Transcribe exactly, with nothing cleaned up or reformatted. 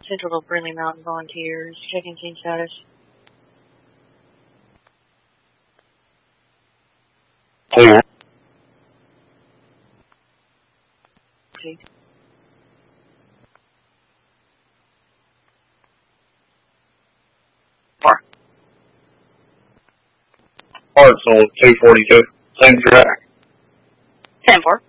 Central Brindley Mountain Volunteers. Checking team status. Clear. Okay. Four. Parcel two forty-two. Same track. ten four.